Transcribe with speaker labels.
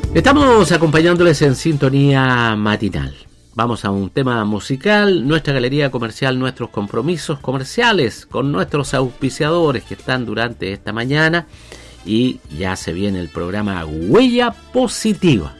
Speaker 1: Estamos acompañándoles en sintonía matinal. Vamos a un tema musical, nuestra galería comercial, nuestros compromisos comerciales con nuestros auspiciadores que están durante esta mañana, y ya se viene el programa Huella Positiva.